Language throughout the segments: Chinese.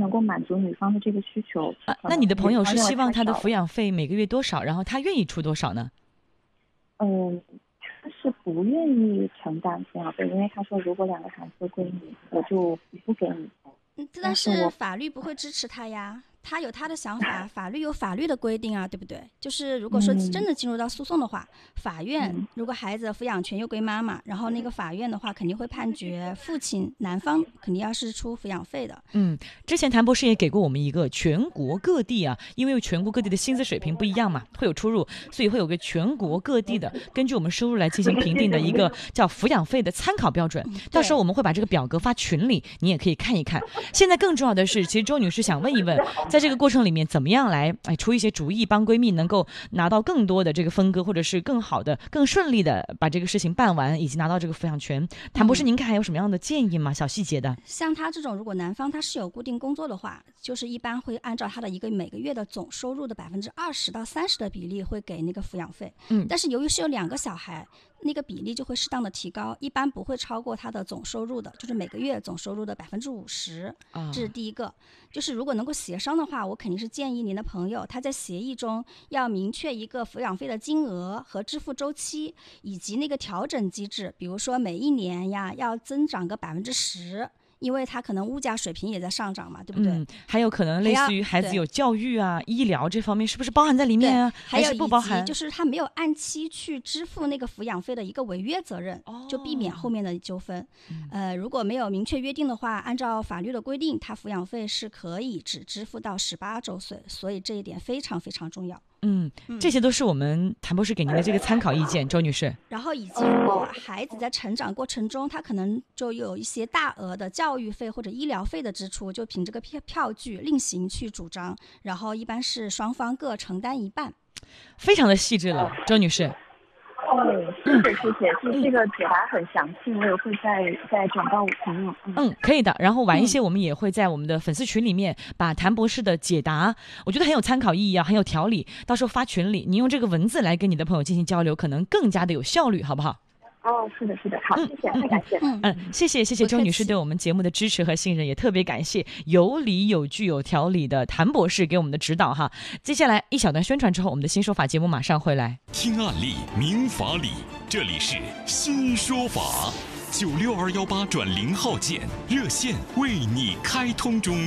能够满足女方的这个需求。 那你的朋友是希望他的抚养费每个月多少，然后他愿意出多少呢？ 他是不愿意承担抚养费，因为他说如果2个孩子归你，我就不给你。 但是法律不会支持他呀。他有他的想法，法律有法律的规定啊，对不对？就是如果说真的进入到诉讼的话，法院如果孩子的抚养权又归妈妈，然后那个法院的话肯定会判决父亲男方肯定要是出抚养费的。 之前谭博士也给过我们一个全国各地啊，因为全国各地的薪资水平不一样嘛，会有出入，所以会有个全国各地的根据我们收入来进行评定的一个叫抚养费的参考标准。到时候我们会把这个表格发群里，你也可以看一看。现在更重要的是，其实周女士想问一问，在这个过程里面怎么样来出一些主意，帮闺蜜能够拿到更多的这个分割，或者是更好的更顺利的把这个事情办完，以及拿到这个抚养权。谭博士您看还有什么样的建议吗？小细节的。 像他这种如果男方他是有固定工作的话，就是一般会按照他的每个月的总收入的20%到30%的比例会给那个抚养费。但是由于是有2个小孩，那个比例就会适当的提高，一般不会超过他的总收入的，就是每个月总收入的50%。这是第一个。就是如果能够协商的话，我肯定是建议您的朋友他在协议中要明确一个抚养费的金额和支付周期，以及那个调整机制，比如说每1年呀要增长个10%。因为他可能物价水平也在上涨嘛，对不对？ 还有可能类似于孩子有教育啊、医疗这方面，是不是包含在里面啊？还是不包含？ 就是他没有按期去支付那个抚养费的一个违约责任，就避免后面的纠纷。如果没有明确约定的话，按照法律的规定，他抚养费是可以只支付到18周岁，所以这一点非常非常重要。 这些都是我们谭博士给您的这个参考意见，周女士。 然后以及如果孩子在成长过程中，他可能就有一些大额的教育费或者医疗费的支出，就凭这个票据另行去主张，然后一般是双方各承担一半。 非常的细致了，周女士。 谢谢，这个解答很详细，我也会再转告我朋友。 可以的。然后晚一些我们也会在我们的粉丝群里面把谭博士的解答，我觉得很有参考意义啊，很有条理，到时候发群里，你用这个文字来跟你的朋友进行交流，可能更加的有效率，好不好？ 是的，好，谢谢，太感谢。 谢谢周女士对我们节目的支持和信任，也特别感谢有理有据有条理的谭博士给我们的指导哈。接下来一小段宣传之后，我们的新说法节目马上回来。 听案例明法理，这里是新说法，96218转0号键，热线为你开通中。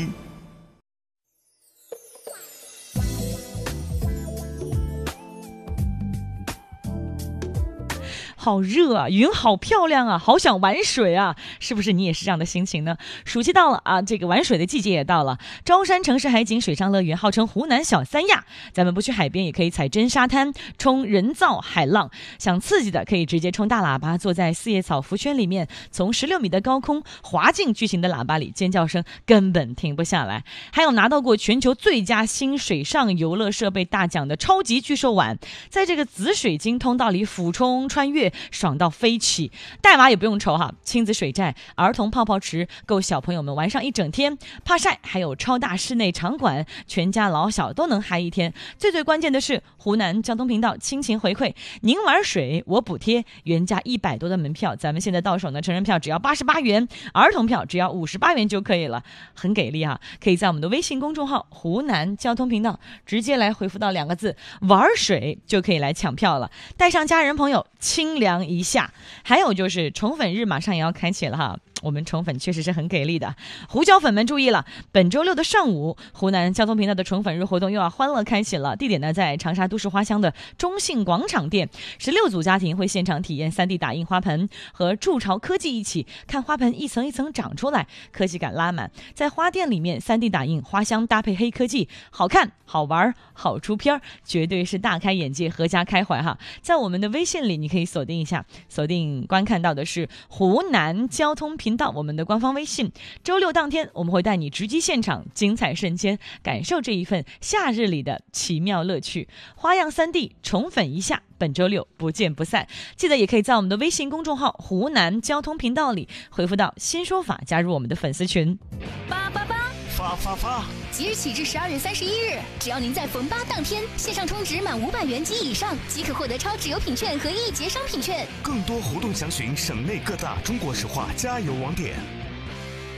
好热啊，云好漂亮啊，好想玩水啊，是不是你也是这样的心情呢？暑期到了啊，这个玩水的季节也到了。舟山城市海景水上乐园号称湖南小三亚，咱们不去海边也可以踩真沙滩，冲人造海浪。想刺激的可以直接冲大喇叭，坐在四叶草浮圈里面，从16米的高空滑进巨型的喇叭里，尖叫声根本停不下来。还有拿到过全球最佳新水上游乐设备大奖的超级巨兽碗，在这个紫水晶通道里俯冲穿越，爽到飞起。带娃也不用愁哈，亲子水寨、儿童泡泡池够小朋友们玩上一整天。怕晒还有超大室内场馆，全家老小都能嗨一天。最关键的是，湖南交通频道亲情回馈，您玩水我补贴，原价100多的门票，咱们现在到手呢，成人票只要88元，儿童票只要58元就可以了，很给力啊！可以在我们的微信公众号湖南交通频道直接来回复到2个字玩水，就可以来抢票了，带上家人朋友清凉一下。还有就是宠粉日马上也要开启了哈，我们宠粉确实是很给力的。胡椒粉们注意了，本周6的上午，湖南交通频道的宠粉日活动又要欢乐开启了。地点呢在长沙都市花乡的中信广场店，16组家庭会现场体验 3D 打印花盆，和筑巢科技一起看花盆一层一层长出来，科技感拉满。在花店里面 3D 打印花香搭配黑科技，好看好玩好出片，绝对是大开眼界合家开怀哈。在我们的微信里你可以锁定一下，锁定观看到的是湖南交通频道我们的官方微信。周6当天我们会带你直击现场，精彩瞬间，感受这一份夏日里的奇妙乐趣。花样3D 宠粉一下，本周6不见不散。记得也可以在我们的微信公众号湖南交通频道里回复到新说法，加入我们的粉丝群。 发！即日起至12月31日，只要您在逢8当天线上充值满500元及以上，即可获得超值优品券和1节商品券。 更多活动详询省内各大中国石化加油网点。